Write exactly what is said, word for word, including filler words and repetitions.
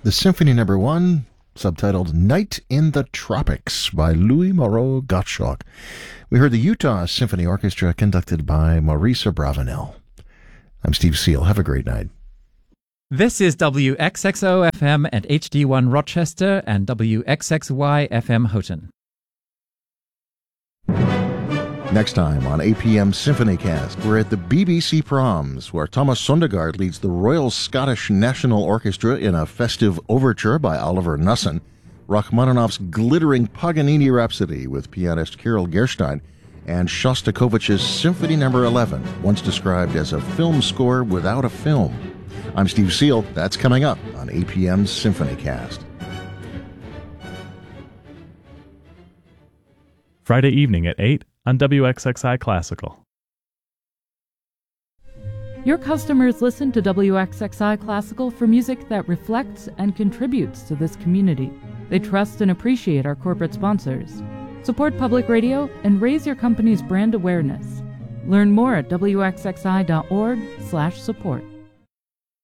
the Symphony Number One, subtitled Night in the Tropics by Louis Moreau Gottschalk. We heard the Utah Symphony Orchestra conducted by Maurice Abravanel. I'm Steve Seal. Have a great night. This is W X X O F M at H D one Rochester and W X X Y F M Houghton. Next time on A P M Symphonycast, we're at the B B C Proms, where Thomas Sondergaard leads the Royal Scottish National Orchestra in a festive overture by Oliver Nussin, Rachmaninoff's glittering Paganini Rhapsody with pianist Kirill Gerstein, and Shostakovich's Symphony Number eleven, once described as a film score without a film. I'm Steve Seal. That's coming up on A P M Symphonycast. Friday evening at eight on W X X I Classical. Your customers listen to W X X I Classical for music that reflects and contributes to this community. They trust and appreciate our corporate sponsors. Support public radio and raise your company's brand awareness. Learn more at W X X I dot org slash support.